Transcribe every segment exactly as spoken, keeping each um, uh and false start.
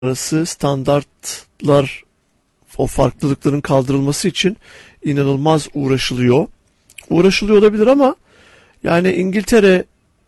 arası standartlar, o farklılıkların kaldırılması için inanılmaz uğraşılıyor. Uğraşılıyor olabilir ama yani İngiltere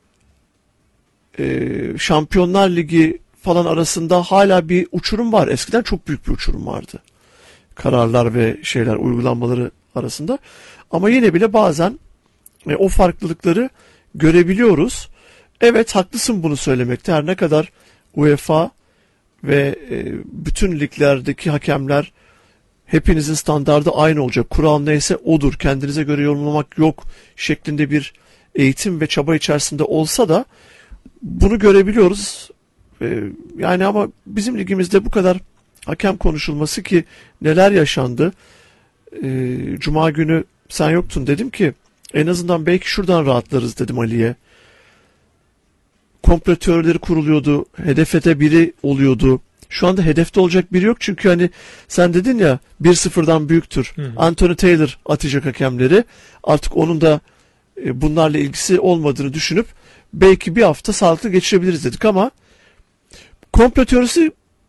e, Şampiyonlar Ligi falan arasında hala bir uçurum var. Eskiden çok büyük bir uçurum vardı. Kararlar ve şeyler uygulanmaları arasında. Ama yine bile bazen e, o farklılıkları görebiliyoruz. Evet, haklısın bunu söylemekte. Her ne kadar UEFA ve e, bütün liglerdeki hakemler hepinizin standardı aynı olacak, kural neyse odur, kendinize göre yorumlamak yok şeklinde bir eğitim ve çaba içerisinde olsa da bunu görebiliyoruz. E, yani ama bizim ligimizde bu kadar hakem konuşulması, ki neler yaşandı. E, Cuma günü sen yoktun, dedim ki en azından belki şuradan rahatlarız dedim Ali'ye. Komplo teorileri kuruluyordu. Hedefte biri oluyordu. Şu anda hedefte olacak biri yok. Çünkü hani sen dedin ya bir sıfırdan büyüktür. Hı hı. Anthony Taylor atacak hakemleri. Artık onun da bunlarla ilgisi olmadığını düşünüp belki bir hafta sağlıklı geçirebiliriz dedik ama komplo teorisi,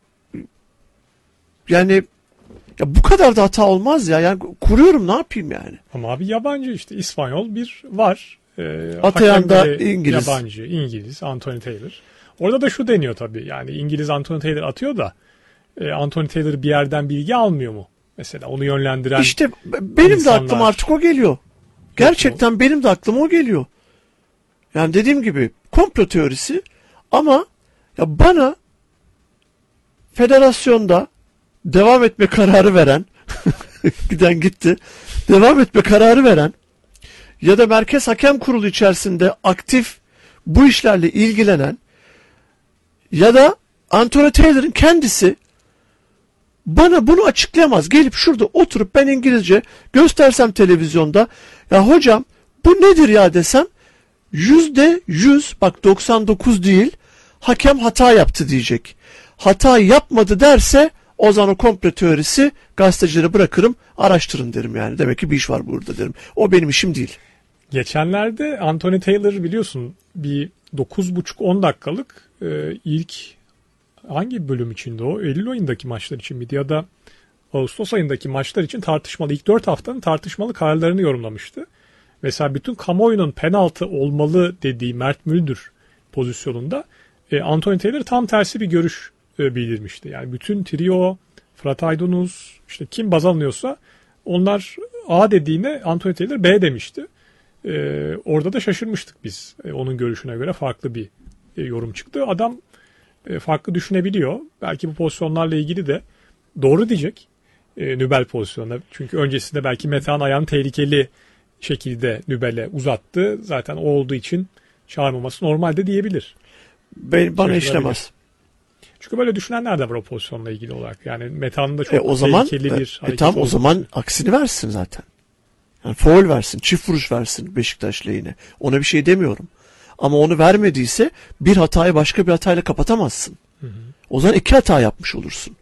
yani ya bu kadar da hata olmaz ya. Yani kuruyorum, ne yapayım yani. Ama abi yabancı işte İspanyol bir var. E, Atayan da İngiliz. Yabancı, İngiliz, Anthony Taylor. Orada da şu deniyor tabii. Yani İngiliz Anthony Taylor atıyor da e, Anthony Taylor bir yerden bilgi almıyor mu? Mesela onu yönlendiren İşte benim insanlar... de aklıma artık o geliyor. Gerçekten mu? Benim de aklıma o geliyor. Yani dediğim gibi komplo teorisi ama ya bana federasyonda devam etme kararı veren giden gitti. Devam etme kararı veren ya da Merkez Hakem Kurulu içerisinde aktif bu işlerle ilgilenen ya da Anthony Taylor'ın kendisi bana bunu açıklayamaz. Gelip şurada oturup ben İngilizce göstersem televizyonda, ya hocam bu nedir ya desem, yüzde yüz, bak doksan dokuz değil, hakem hata yaptı diyecek. Hata yapmadı derse o zaman o komplo teorisi, gazetecilere bırakırım, araştırın derim yani. Demek ki bir iş var burada derim. O benim işim değil. Geçenlerde Anthony Taylor biliyorsun bir dokuz buçuk on dakikalık e, ilk hangi bölüm içinde o? Eylül ayındaki maçlar için miydi ya da Ağustos ayındaki maçlar için tartışmalı, ilk dört haftanın tartışmalı kararlarını yorumlamıştı. Mesela bütün kamuoyunun penaltı olmalı dediği Mert Müldür pozisyonunda e, Anthony Taylor tam tersi bir görüş e, bildirmişti. Yani bütün trio, Fırat Aydınus, işte kim baz alınıyorsa onlar A dediğine Anthony Taylor B demişti. Ee, orada da şaşırmıştık biz. Ee, onun görüşüne göre farklı bir e, yorum çıktı. Adam e, farklı düşünebiliyor. Belki bu pozisyonlarla ilgili de doğru diyecek. E, Nübel pozisyonuna. Çünkü öncesinde belki Metehan ayağını tehlikeli şekilde Nübel'e uzattı. Zaten o olduğu için çağırmaması normalde diyebilir. Ben, bana işlemez. Çünkü böyle düşünenler de var o pozisyonla ilgili olarak. Yani Metehan'ın da çok e, o zaman, tehlikeli bir e, hareket. E tamam, o zaman aksini versin zaten. Yani faul versin, çift vuruş versin Beşiktaş lehine. Ona bir şey demiyorum. Ama onu vermediyse bir hatayı başka bir hatayla kapatamazsın. Hı hı. O zaman iki hata yapmış olursun.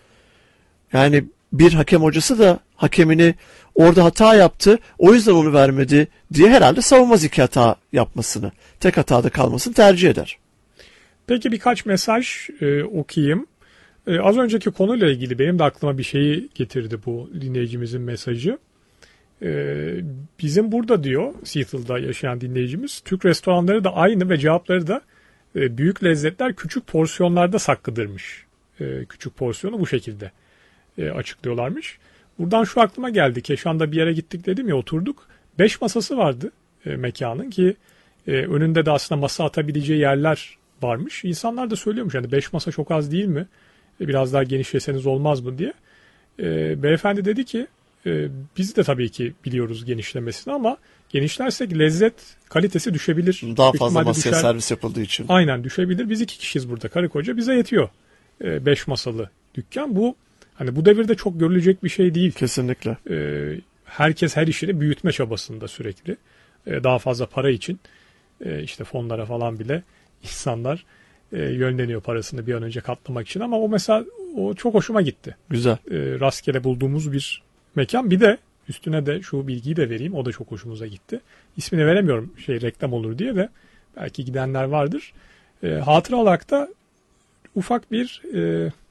Yani bir hakem hocası da hakemini orada hata yaptı, o yüzden onu vermedi diye herhalde savunmaz iki hata yapmasını. Tek hatada kalmasını tercih eder. Peki birkaç mesaj e, okuyayım. E, az önceki konuyla ilgili benim de aklıma bir şeyi getirdi bu dinleyicimizin mesajı. Ee, bizim burada diyor Seattle'da yaşayan dinleyicimiz, Türk restoranları da aynı ve cevapları da e, büyük lezzetler küçük porsiyonlarda saklıdırmış. E, küçük porsiyonu bu şekilde e, açıklıyorlarmış. Buradan şu aklıma geldi. Keşan'da bir yere gittik dedim ya, oturduk. Beş masası vardı e, mekanın ki e, önünde de aslında masa atabileceği yerler varmış. İnsanlar da söylüyormuş yani beş masa çok az değil mi? E, biraz daha genişleseniz olmaz mı diye. E, beyefendi dedi ki Ee, biz de tabii ki biliyoruz genişlemesini ama genişlersek lezzet kalitesi düşebilir. Daha fazla masaya düşer. Servis yapıldığı için. Aynen düşebilir. Biz iki kişiyiz burada, karı koca, bize yetiyor. Ee, beş masalı dükkan. Bu hani bu devirde çok görülecek bir şey değil. Kesinlikle. Ee, herkes her işini büyütme çabasında sürekli. Ee, daha fazla para için e, işte fonlara falan bile insanlar e, yönleniyor parasını bir an önce katlamak için ama o mesela o çok hoşuma gitti. Güzel. Ee, rastgele bulduğumuz bir mekan. Bir de üstüne de şu bilgiyi de vereyim. O da çok hoşumuza gitti. İsmini veremiyorum şey reklam olur diye de belki gidenler vardır. E, hatıra olarak da ufak bir e,